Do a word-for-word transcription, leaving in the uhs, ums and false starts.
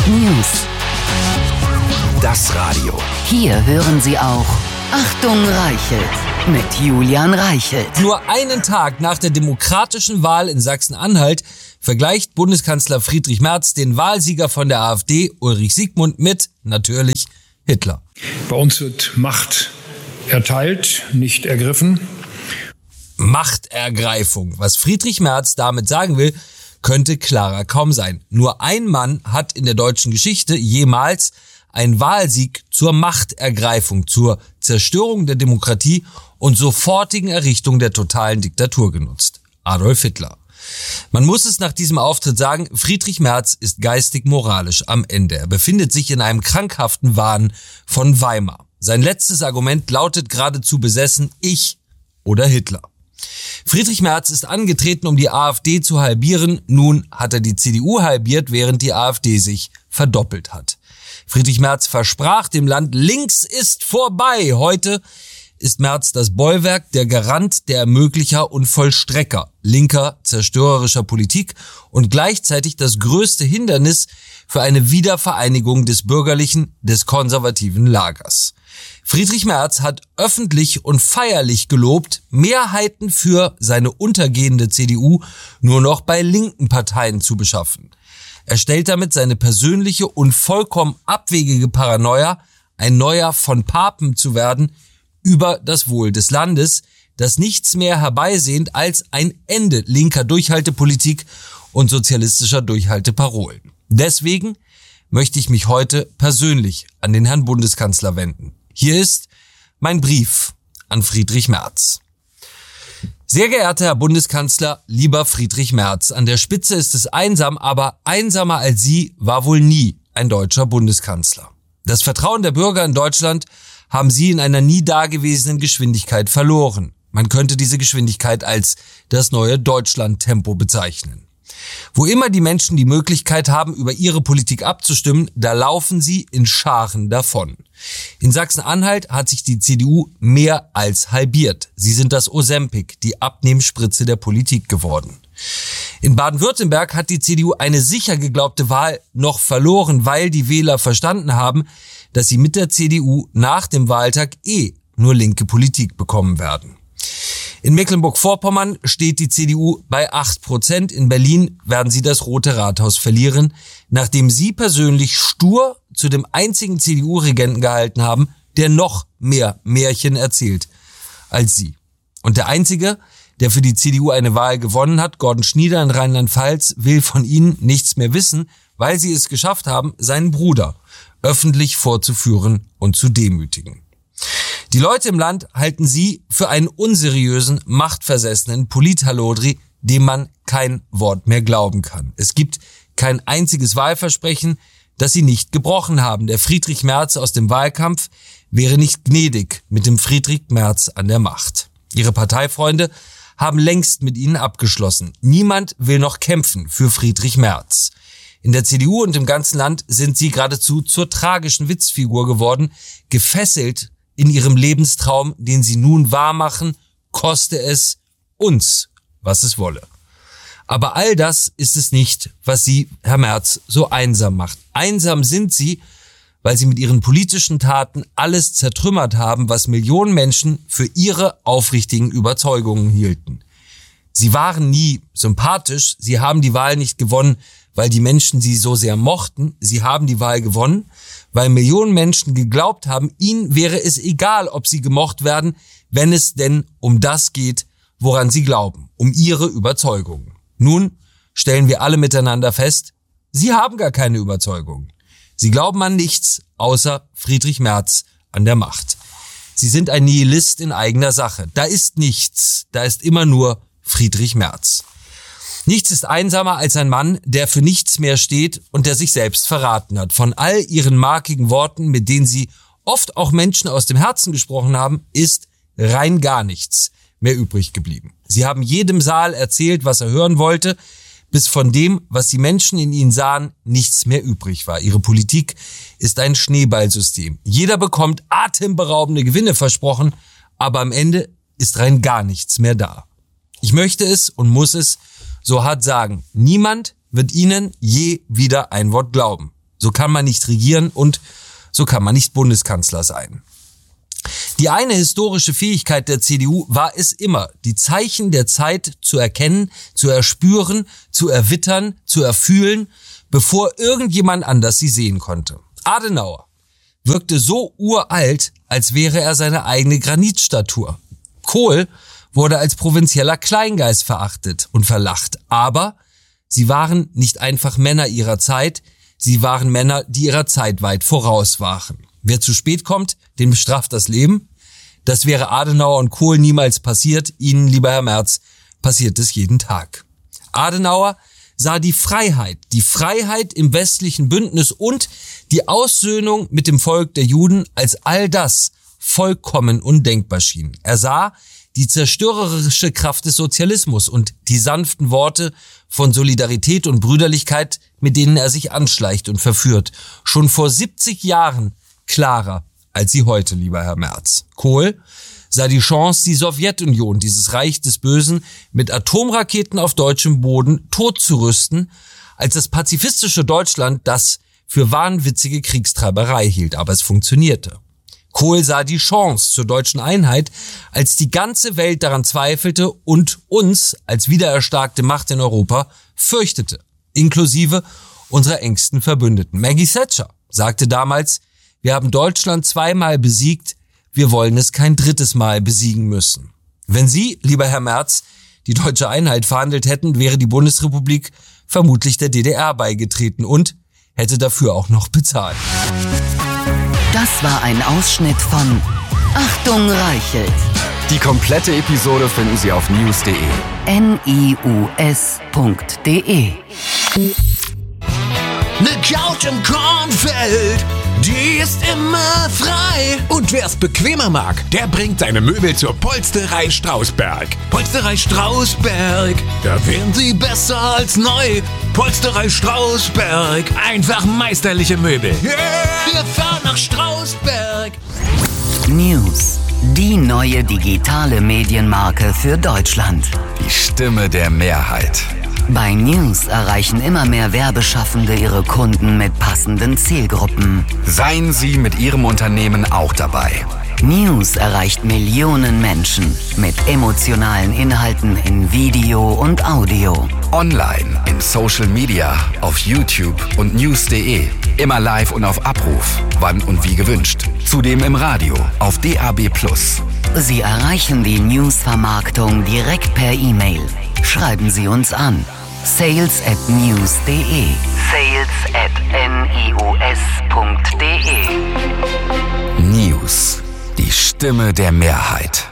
News. Das Radio. Hier hören Sie auch Achtung Reichelt mit Julian Reichelt. Nur einen Tag nach der demokratischen Wahl in Sachsen-Anhalt vergleicht Bundeskanzler Friedrich Merz den Wahlsieger von der AfD, Ulrich Siegmund, mit, natürlich, Hitler. Bei uns wird Macht erteilt, nicht ergriffen. Machtergreifung. Was Friedrich Merz damit sagen will, könnte klarer kaum sein. Nur ein Mann hat in der deutschen Geschichte jemals einen Wahlsieg zur Machtergreifung, zur Zerstörung der Demokratie und sofortigen Errichtung der totalen Diktatur genutzt. Adolf Hitler. Man muss es nach diesem Auftritt sagen, Friedrich Merz ist geistig-moralisch am Ende. Er befindet sich in einem krankhaften Wahn von Weimar. Sein letztes Argument lautet geradezu besessen, ich oder Hitler. Friedrich Merz ist angetreten, um die AfD zu halbieren. Nun hat er die C D U halbiert, während die AfD sich verdoppelt hat. Friedrich Merz versprach dem Land, links ist vorbei. Heute ist Merz das Bollwerk, der Garant, der Ermöglicher und Vollstrecker linker, zerstörerischer Politik und gleichzeitig das größte Hindernis für eine Wiedervereinigung des bürgerlichen, des konservativen Lagers. Friedrich Merz hat öffentlich und feierlich gelobt, Mehrheiten für seine untergehende C D U nur noch bei linken Parteien zu beschaffen. Er stellt damit seine persönliche und vollkommen abwegige Paranoia, ein neuer von Papen zu werden, über das Wohl des Landes, das nichts mehr herbeisehnt als ein Ende linker Durchhaltepolitik und sozialistischer Durchhalteparolen. Deswegen möchte ich mich heute persönlich an den Herrn Bundeskanzler wenden. Hier ist mein Brief an Friedrich Merz. Sehr geehrter Herr Bundeskanzler, lieber Friedrich Merz, an der Spitze ist es einsam, aber einsamer als Sie war wohl nie ein deutscher Bundeskanzler. Das Vertrauen der Bürger in Deutschland haben Sie in einer nie dagewesenen Geschwindigkeit verloren. Man könnte diese Geschwindigkeit als das neue Deutschland-Tempo bezeichnen. Wo immer die Menschen die Möglichkeit haben, über ihre Politik abzustimmen, da laufen sie in Scharen davon. In Sachsen-Anhalt hat sich die C D U mehr als halbiert. Sie sind das Ozempic, die Abnehmspritze der Politik geworden. In Baden-Württemberg hat die C D U eine sicher geglaubte Wahl noch verloren, weil die Wähler verstanden haben, dass sie mit der C D U nach dem Wahltag eh nur linke Politik bekommen werden. In Mecklenburg-Vorpommern steht die C D U bei acht Prozent. In Berlin werden sie das Rote Rathaus verlieren, nachdem sie persönlich stur zu dem einzigen C D U-Regenten gehalten haben, der noch mehr Märchen erzählt als sie. Und der Einzige, der für die C D U eine Wahl gewonnen hat, Gordon Schnieder in Rheinland-Pfalz, will von ihnen nichts mehr wissen, weil sie es geschafft haben, seinen Bruder öffentlich vorzuführen und zu demütigen. Die Leute im Land halten sie für einen unseriösen, machtversessenen Polithalodri, dem man kein Wort mehr glauben kann. Es gibt kein einziges Wahlversprechen, das sie nicht gebrochen haben. Der Friedrich Merz aus dem Wahlkampf wäre nicht gnädig mit dem Friedrich Merz an der Macht. Ihre Parteifreunde haben längst mit ihnen abgeschlossen. Niemand will noch kämpfen für Friedrich Merz. In der C D U und im ganzen Land sind sie geradezu zur tragischen Witzfigur geworden, gefesselt in ihrem Lebenstraum, den sie nun wahrmachen, koste es uns, was es wolle. Aber all das ist es nicht, was sie, Herr Merz, so einsam macht. Einsam sind sie, weil sie mit ihren politischen Taten alles zertrümmert haben, was Millionen Menschen für ihre aufrichtigen Überzeugungen hielten. Sie waren nie sympathisch, sie haben die Wahl nicht gewonnen, weil die Menschen sie so sehr mochten. Sie haben die Wahl gewonnen, weil Millionen Menschen geglaubt haben, ihnen wäre es egal, ob sie gemocht werden, wenn es denn um das geht, woran sie glauben, um ihre Überzeugungen. Nun stellen wir alle miteinander fest, sie haben gar keine Überzeugungen. Sie glauben an nichts, außer Friedrich Merz an der Macht. Sie sind ein Nihilist in eigener Sache. Da ist nichts, da ist immer nur Friedrich Merz. Nichts ist einsamer als ein Mann, der für nichts mehr steht und der sich selbst verraten hat. Von all ihren markigen Worten, mit denen sie oft auch Menschen aus dem Herzen gesprochen haben, ist rein gar nichts mehr übrig geblieben. Sie haben jedem Saal erzählt, was er hören wollte, bis von dem, was die Menschen in ihnen sahen, nichts mehr übrig war. Ihre Politik ist ein Schneeballsystem. Jeder bekommt atemberaubende Gewinne versprochen, aber am Ende ist rein gar nichts mehr da. Ich möchte es und muss es so hart sagen, niemand wird ihnen je wieder ein Wort glauben. So kann man nicht regieren und so kann man nicht Bundeskanzler sein. Die eine historische Fähigkeit der C D U war es immer, die Zeichen der Zeit zu erkennen, zu erspüren, zu erwittern, zu erfühlen, bevor irgendjemand anders sie sehen konnte. Adenauer wirkte so uralt, als wäre er seine eigene Granitstatue. Kohl wurde als provinzieller Kleingeist verachtet und verlacht, aber sie waren nicht einfach Männer ihrer Zeit, sie waren Männer, die ihrer Zeit weit voraus waren. Wer zu spät kommt, den bestraft das Leben. Das wäre Adenauer und Kohl niemals passiert. Ihnen, lieber Herr Merz, passiert es jeden Tag. Adenauer sah die Freiheit, die Freiheit im westlichen Bündnis und die Aussöhnung mit dem Volk der Juden, als all das vollkommen undenkbar schien. Er sah die zerstörerische Kraft des Sozialismus und die sanften Worte von Solidarität und Brüderlichkeit, mit denen er sich anschleicht und verführt, schon vor siebzig Jahren klarer als sie heute, lieber Herr Merz. Kohl sah die Chance, die Sowjetunion, dieses Reich des Bösen, mit Atomraketen auf deutschem Boden totzurüsten, als das pazifistische Deutschland das für wahnwitzige Kriegstreiberei hielt. Aber es funktionierte. Kohl sah die Chance zur deutschen Einheit, als die ganze Welt daran zweifelte und uns als wiedererstarkte Macht in Europa fürchtete, inklusive unserer engsten Verbündeten. Maggie Thatcher sagte damals, wir haben Deutschland zweimal besiegt, wir wollen es kein drittes Mal besiegen müssen. Wenn Sie, lieber Herr Merz, die deutsche Einheit verhandelt hätten, wäre die Bundesrepublik vermutlich der D D R beigetreten und hätte dafür auch noch bezahlt. Das war ein Ausschnitt von Achtung Reichelt. Die komplette Episode finden Sie auf news punkt de. N I U S punkt de. Ne Couch im Kornfeld, die ist immer frei. Und wer's bequemer mag, der bringt seine Möbel zur Polsterei Strausberg. Polsterei Strausberg, da wären sie besser als neu. Polsterei Strausberg, einfach meisterliche Möbel. Yeah. Wir fahren nach Strausberg. News, die neue digitale Medienmarke für Deutschland. Die Stimme der Mehrheit. Bei News erreichen immer mehr Werbeschaffende ihre Kunden mit passenden Zielgruppen. Seien Sie mit Ihrem Unternehmen auch dabei. News erreicht Millionen Menschen mit emotionalen Inhalten in Video und Audio. Online, in Social Media, auf YouTube und news punkt de. Immer live und auf Abruf, wann und wie gewünscht. Zudem im Radio, auf D A B plus. Sie erreichen die News-Vermarktung direkt per E-Mail. Schreiben Sie uns an. sales at news punkt de. sales at news punkt de. News, die Stimme der Mehrheit.